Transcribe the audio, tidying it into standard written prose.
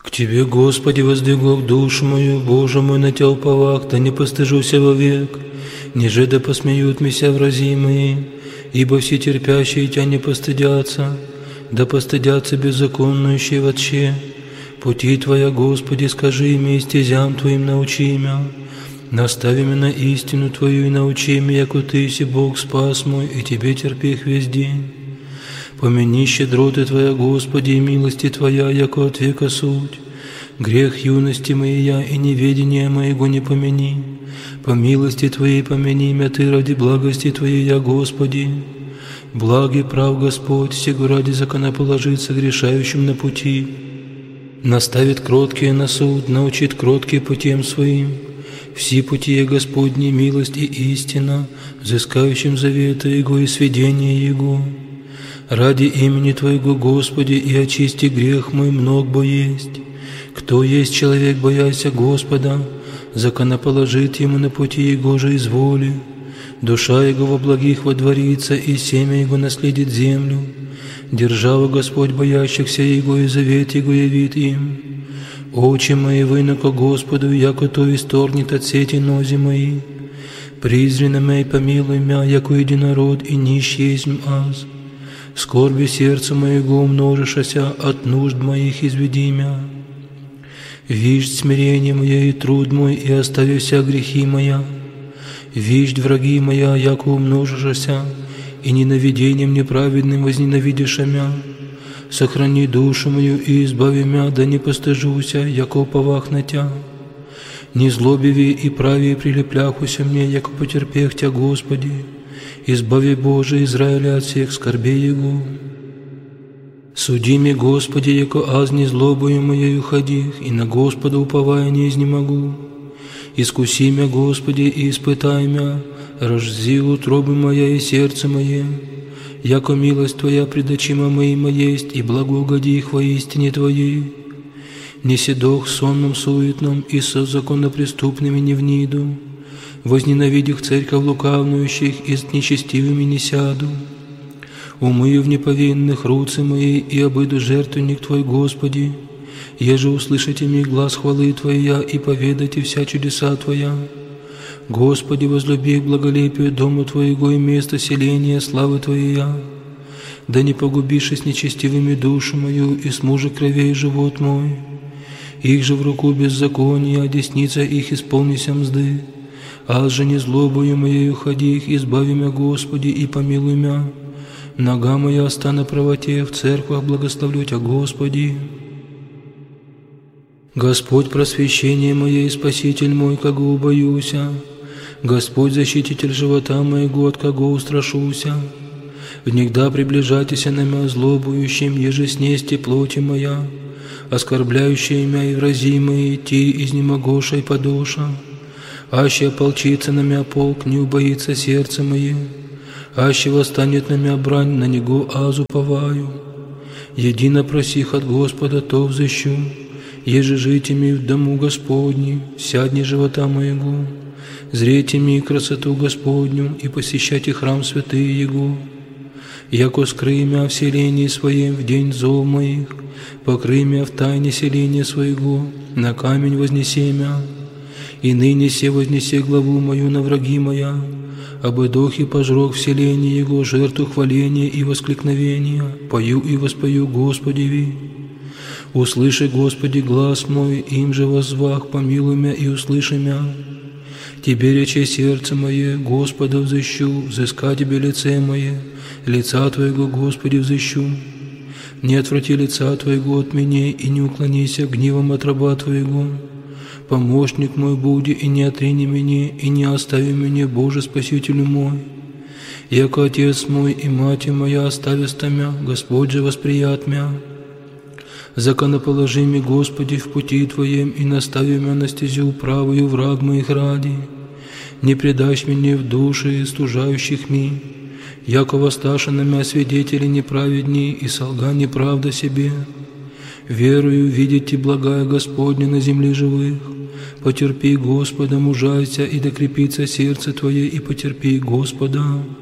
К Тебе, Господи, воздвигу душу мою, Боже мой, на Тя уповах, да не постыжуся вовек, ниже да посмеют меня врази мои, ибо все терпящие Тя не постыдятся, да постыдятся беззаконнующие вообще. Пути Твоя, Господи, скажи мне, и стезям Твоим научи меня. Настави меня на истину Твою и научи меня, яко Ты си Бог спас мой, и Тебе терпех весь день. Помяни щедроты Твоя, Господи, и милости Твоя, яко от века суть. Грех юности моей и неведения моего не помяни. По милости Твоей помяни меня Ты ради благости Твоей, я, Господи. Благ и прав Господь, сего ради законоположиться грешающим на пути. Наставит кроткие на суд, научит кроткие путем своим. Все пути Господни, милость и истина, взыскающим завета Его и сведения Его. Ради имени Твоего, Господи, и очисти грех мой много бо есть. Кто есть человек, бояся Господа, законоположит ему на пути Его же изволи. Душа Его во благих водворится, и семя Его наследит землю. Держава Господь боящихся Его, и завет Его явит им. Очи мои выноко Господу, яко то исторгнет от сети нози мои. Призри на мя и помилуй мя, яко единород, и нищ есмь аз. Скорби сердца моего умножишася, от нужд моих изведи мя. Виждь смирение мое и труд мой, и остави вся грехи моя. Виждь враги моя, яко умножишася, и ненавидением неправедным возненавидиша мя. Сохрани душу мою и избави мя, да не постыжуся, яко уповах на Тя. Не злобиви и прави прилепляхуся мне, яко потерпех Тя, Господи. Избави, Боже, Израиля от всех скорбей Его. Суди мне, Господи, яко аз не злобою моею ходих, и на Господа уповая не изнемогу. Искуси мя, Господи, и испытай мя, раззи утробы моя и сердце мое. Яко милость Твоя пред очима моима есть, и благоугоди их во истине Твоей. Не седох сонном суетном, и со законопреступными не вниду. Возненавидих церковь лукавнующих, и с нечестивыми не сяду. Умыю в неповинных руцы мои, и обыду жертвенник Твой, Господи. Еже услышите мне глаз хвалы Твоя, и поведайте вся чудеса Твоя. Господи, возлюби к благолепию дому Твоего и место селения славы Твоя. Да не погубишь с нечестивыми душу мою, и с мужа кровей живот мой. Их же в руку беззакония, а десница их исполнися мзды. Аз же не злобою моею ходи их, избави мя, Господи, и помилуй мя. Нога моя ста на правоте, в церквах благословлю Тя, Господи. Господь, просвещение мое и Спаситель мой, кого убоюся. Господь, защититель живота моего, от кого устрашуся. Внегда приближайтеся на мя злобующим, еже снести плоти моя, оскорбляющие мя и врази мои, ти изнемогоша подоша. Аще ополчится на мя полк, не убоится сердце мое. Аще восстанет на мя брань, на него аз уповаю. Едино просих от Господа, то взыщу. Еже жите ми в дому Господнем, сядни живота моего. Зрейте ми красоту Господню, и посещайте храм святый Его. Яко скрый мя в селении своем в день зов моих, покрый мя в тайне селения своего, на камень вознеси мя. И ныне се вознеси главу мою на враги моя, обыдох и пожрох в селении Его жертву хваления и воскликновения, пою и воспою Господеви. Услыши, Господи, глаз мой, им же воззвах, помилуй мя и услыши мя. Тебе рече сердце мое, Господа взыщу, взыска Тебе лице мое, лица Твоего, Господи, взыщу. Не отврати лица Твоего от меня, и не уклонися гневом от раба Твоего. Помощник мой буди, и не отрини меня, и не остави меня, Боже, Спасителю мой. Яко Отец мой и Мать моя остависта мя, Господь же восприят мя. Законоположи ми, Господи, в пути Твоем, и настави мя на стезю правую враг моих ради. Не предашь меня в души стужающих ми, яко воссташа на мя свидетели неправедни, и солга неправда себе. Верую видеть и благая Господня на земле живых. Потерпи, Господа, мужайся, и докрепится сердце Твое, и потерпи, Господа.